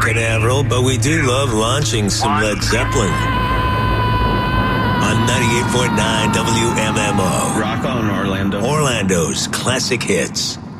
Canaveral, but we do love launching some Led Zeppelin. On 98.9 WMMO. Rock on, Orlando. Orlando's classic hits.